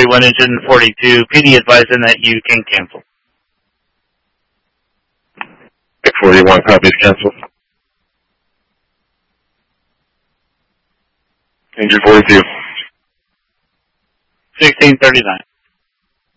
41 engine 42. PD advising that you can cancel. 41 copies cancel. Engine 42. 1639.